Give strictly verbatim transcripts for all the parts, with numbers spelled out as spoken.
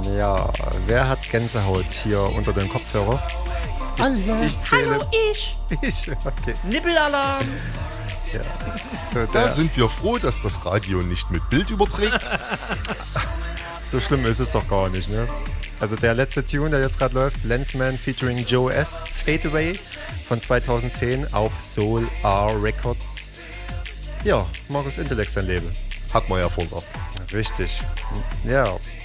Ja, wer hat Gänsehaut hier unter dem Kopfhörer? Ich, Hallo. ich zähle. Hallo, ich. Ich, okay. Nippelalarm. Ja. So, Da der, sind wir froh, dass das Radio nicht mit Bild überträgt. so schlimm ist es doch gar nicht, ne? Also der letzte Tune, der jetzt gerade läuft, Lensman featuring Joe S. Fade Away von zweitausendzehn auf Soul R Records. Ja, Markus Intellekt sein Label. Hat man ja vor uns erst. Richtig. Ja.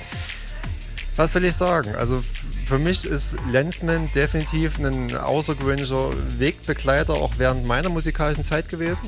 Was will ich sagen? Also für mich ist Lensman definitiv ein außergewöhnlicher Wegbegleiter, auch während meiner musikalischen Zeit gewesen.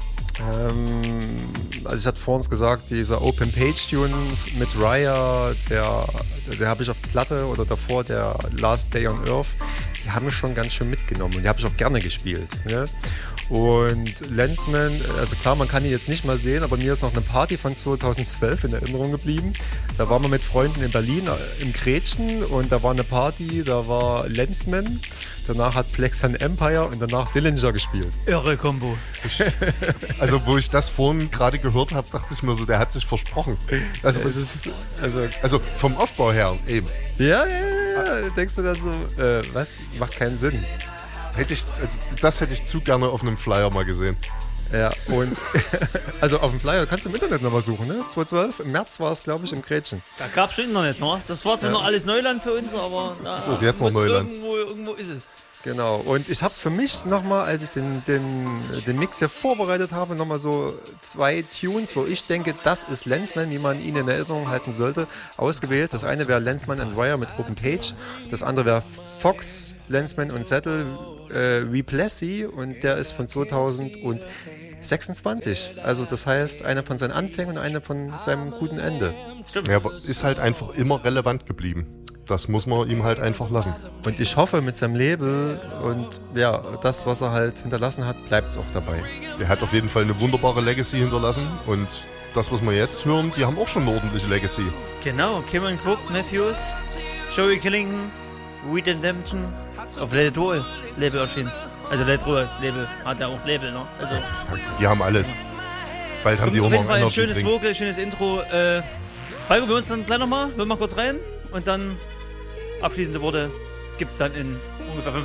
Ähm, also ich hatte vorhin gesagt, dieser Open Page Tune mit Raya, der, der habe ich auf Platte oder davor der Last Day on Earth, die haben mich schon ganz schön mitgenommen und die habe ich auch gerne gespielt. Ne? Und Lensman, also klar, man kann ihn jetzt nicht mal sehen, aber mir ist noch eine Party von zweitausendzwölf in Erinnerung geblieben. Da waren wir mit Freunden in Berlin im Gretchen und da war eine Party, da war Lensman, danach hat Plex an Empire und danach Dillinger gespielt. Irre Kombo. Also wo ich das vorhin gerade gehört habe, dachte ich mir so, der hat sich versprochen. Also, Es ist, also, also vom Aufbau her eben. ja, ja, ja, ja, denkst du dann so, äh, was? Macht keinen Sinn. Hätte ich, das hätte ich zu gerne auf einem Flyer mal gesehen. Ja, und also auf dem Flyer kannst du im Internet nochmal suchen, ne? zweitausendzwölf, im März war es, glaube ich, im Gretchen. Da gab es schon Internet, ne? Das war zwar Ja. noch alles Neuland für uns, aber Das ist na, auch jetzt noch muss Neuland. Irgendwo, irgendwo ist es. Genau, und ich habe für mich nochmal, als ich den, den, den Mix hier vorbereitet habe, nochmal so zwei Tunes, wo ich denke, das ist Lensman, wie man ihn in Erinnerung halten sollte, ausgewählt. Das eine wäre Lensman and Wire mit Open Page, das andere wäre Fox, Lensman und Settle, äh, Replessy, und der ist von zweitausendsechsundzwanzig. Also das heißt, einer von seinen Anfängen und einer von seinem guten Ende. Stimmt. Er ist halt einfach immer relevant geblieben. Das muss man ihm halt einfach lassen. Und ich hoffe, mit seinem Label und ja, das, was er halt hinterlassen hat, bleibt es auch dabei. Der hat auf jeden Fall eine wunderbare Legacy hinterlassen und das, was wir jetzt hören, die haben auch schon eine ordentliche Legacy. Genau, Cameron Cook, Matthews, Joey Killington, We Redemption, auf Let It Roll Label erschienen. Also Let It Roll Label, hat ja auch Label, ne? Also Die haben alles. Bald haben die auch auf noch jeden einen Fall ein Energy schönes Drink. Vocal, schönes Intro. Äh, Falco, wir uns dann gleich nochmal, wir mal kurz rein und dann abschließende Worte gibt es dann in ungefähr